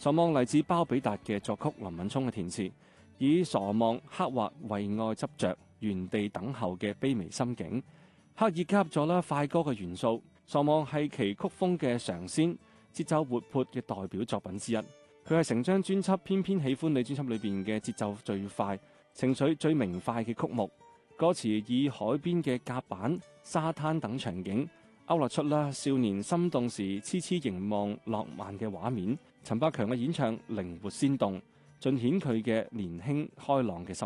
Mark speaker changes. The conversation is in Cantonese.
Speaker 1: 傻望嚟自包比達嘅作曲，林敏聰嘅填詞，以傻望刻畫為愛執着、原地等候嘅卑微心境，刻意加入咗快歌嘅元素。傻望係其曲風嘅嘗鮮，節奏活潑嘅代表作品之一。佢係成張專輯《偏偏喜歡你》專輯裏邊嘅節奏最快、情緒最明快嘅曲目。歌詞以海邊嘅甲板、沙灘等場景勾勒出少年心動時痴痴凝望浪漫嘅畫面。陳百強嘅演唱靈活鮮動，盡顯佢嘅年輕開朗嘅心。